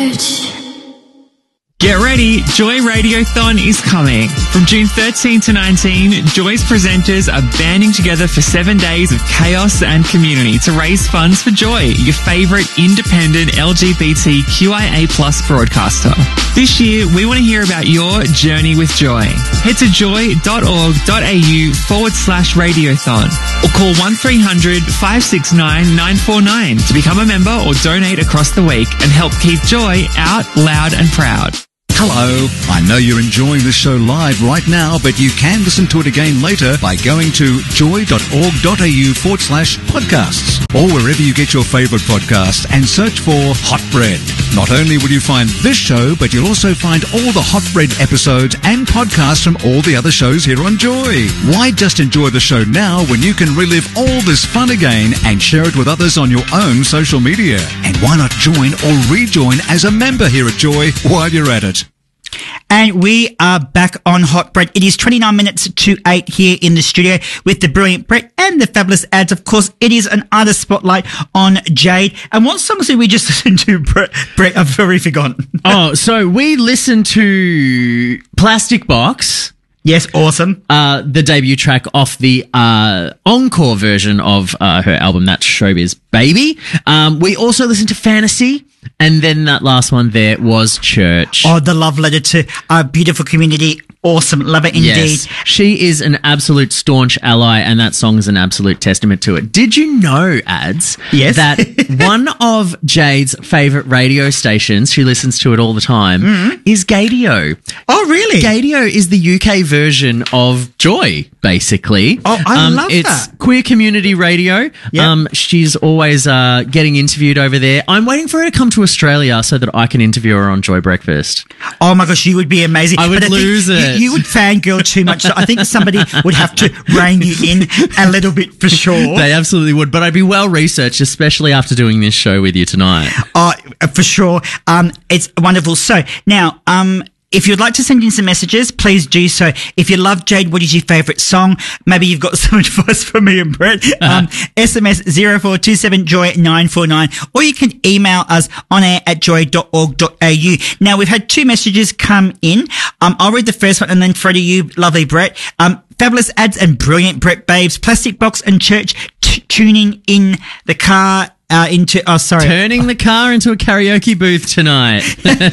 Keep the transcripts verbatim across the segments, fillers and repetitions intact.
Bridge. Get ready, Joy Radiothon is coming. From June thirteenth to nineteenth, Joy's presenters are banding together for seven days of chaos and community to raise funds for Joy, your favourite independent L G B T Q I A plus broadcaster. This year, we want to hear about your journey with Joy. Head to joy.org.au forward slash radiothon or call one three hundred five six nine nine four nine to become a member or donate across the week and help keep Joy out loud and proud. Hello. I know you're enjoying the show live right now, but you can listen to it again later by going to joy.org.au forward slash podcasts or wherever you get your favourite podcast and search for Hot Bread. Not only will you find this show, but you'll also find all the Hot Bread episodes and podcasts from all the other shows here on Joy. Why just enjoy the show now when you can relive all this fun again and share it with others on your own social media? And why not join or rejoin as a member here at Joy while you're at it? And we are back on Hot Bread. It is twenty-nine minutes to eight here in the studio with the brilliant Brett and the fabulous Ads. Of course, it is an artist spotlight on Jade. And what songs did we just listen to, Brett? Brett, I've already forgotten. Oh, so we listened to Plastic Box. Yes, awesome. Uh, the debut track off the uh, encore version of uh, her album, that's Showbiz Baby. Um, we also listened to Fantasy. And then that last one there was Church. Oh, the love letter to our beautiful community. Awesome. Love it indeed. Yes. She is an absolute staunch ally, and that song is an absolute testament to it. Did you know, Ads, yes. that one of Jade's favourite radio stations, she listens to it all the time, mm-hmm. is Gaydio. Oh, really? Gaydio is the U K version of Joy, basically. Oh, I um, love it's that. It's queer community radio. Yep. Um, she's always uh, getting interviewed over there. I'm waiting for her to come to Australia so that I can interview her on Joy Breakfast. Oh my gosh, you would be amazing. I would but lose I it. You, you would fangirl too much. So I think somebody would have to rein you in a little bit for sure. They absolutely would, but I'd be well researched, especially after doing this show with you tonight. Oh, for sure. Um, it's wonderful. So now, um, if you'd like to send in some messages, please do so. If you love Jade, what is your favourite song? Maybe you've got some advice for me and Brett. Um, S M S zero four two seven joy nine four nine, or you can email us on air at joy dot org dot a u. Now, we've had two messages come in. Um, I'll read the first one and then throw to you, lovely Brett. Um, fabulous Ads and brilliant Brett babes. Plastic Box and Church t- tuning in the car. Uh, into oh sorry turning the car into a karaoke booth tonight.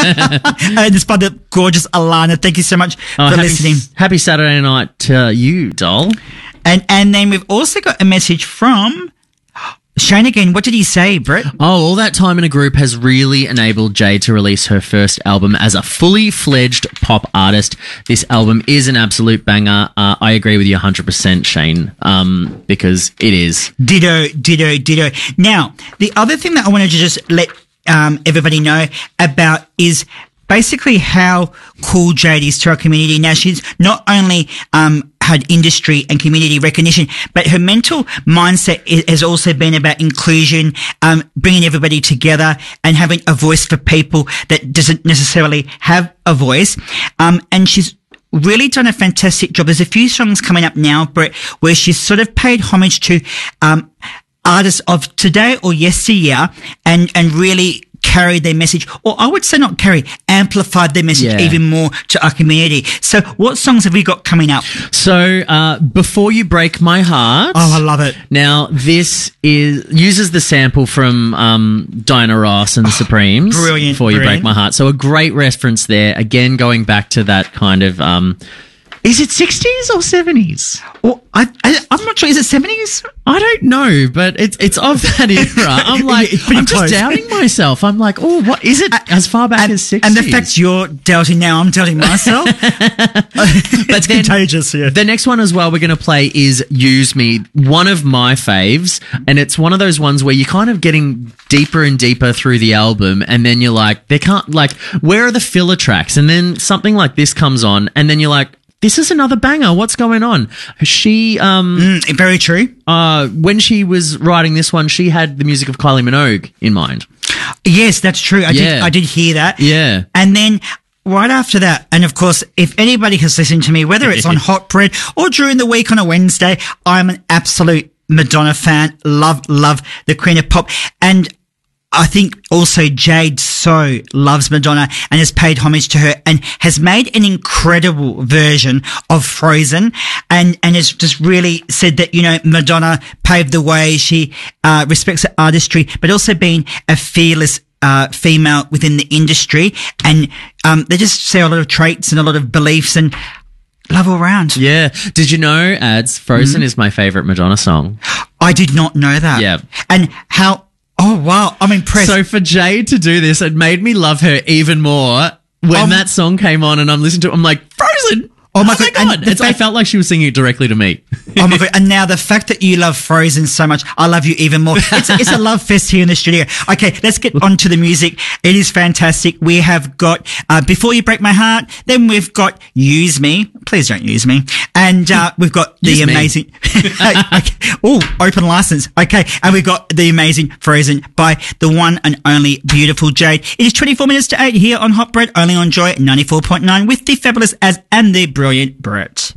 And it's by the gorgeous Alana. Thank you so much oh, for happy, listening. Happy Saturday night to you, doll. And and then we've also got a message from Shane again. What did he say, Brett? Oh, all that time in a group has really enabled Jade to release her first album as a fully fledged pop artist. This album is an absolute banger. Uh, I agree with you one hundred percent, Shane, um, because it is. Ditto, ditto, ditto. Now, the other thing that I wanted to just let um, everybody know about is basically how cool Jade is to our community. Now, she's not only um, had industry and community recognition, but her mental mindset is, has also been about inclusion, um, bringing everybody together and having a voice for people that doesn't necessarily have a voice. Um, and she's really done a fantastic job. There's a few songs coming up now, Brett, where she's sort of paid homage to um, artists of today or yesteryear and, and really carry their message, or I would say not carry, amplified their message yeah. even more to our community. So what songs have we got coming up? So, uh, Before You Break My Heart. Oh, I love it. Now, this is uses the sample from um, Diana Ross and the oh, Supremes. Brilliant. Before You brilliant. Break My Heart. So a great reference there. Again, going back to that kind of... Um, is it sixties or seventies? Well, I, I, I'm not sure. Is it seventies? I don't know, but it's it's of that era. I'm like, I'm close. just doubting myself. I'm like, oh, what is it as far back and, as sixties? And the fact you're doubting now, I'm doubting myself. It's but then, contagious, yeah. The next one as well we're going to play is Use Me, one of my faves, and it's one of those ones where you're kind of getting deeper and deeper through the album, and then you're like, they can't, like, where are the filler tracks? And then something like this comes on, and then you're like, this is another banger. What's going on? She, um, mm, very true. Uh, when she was writing this one, she had the music of Kylie Minogue in mind. Yes, that's true. I yeah. did, I did hear that. Yeah. And then right after that, and of course, if anybody has listened to me, whether it's on Hot Bread or during the week on a Wednesday, I'm an absolute Madonna fan. Love, love the Queen of Pop. And I think also Jade so loves Madonna and has paid homage to her and has made an incredible version of Frozen and, and has just really said that, you know, Madonna paved the way. She, uh, respects her artistry, but also being a fearless, uh, female within the industry. And, um, they just share a lot of traits and a lot of beliefs and love all around. Yeah. Did you know, Ads, Frozen mm-hmm. is my favourite Madonna song? I did not know that. Yeah. And how... Oh, wow. I'm impressed. So for Jade to do this, it made me love her even more when um, that song came on and I'm listening to it. I'm like, Frozen! Oh, my, oh my God. God. It's, fact- I felt like she was singing it directly to me. Oh, my God. And now the fact that you love Frozen so much, I love you even more. It's a, it's a love fest here in the studio. Okay, let's get on to the music. It is fantastic. We have got uh, Before You Break My Heart. Then we've got Use Me. Please don't use me. And uh, we've got the amazing... okay. Oh, open license. Okay. And we've got the amazing Frozen by the one and only beautiful Jade. It is twenty-four minutes to eight here on Hot Bread, only on Joy ninety-four point nine with the fabulous Az and the brilliant Brett.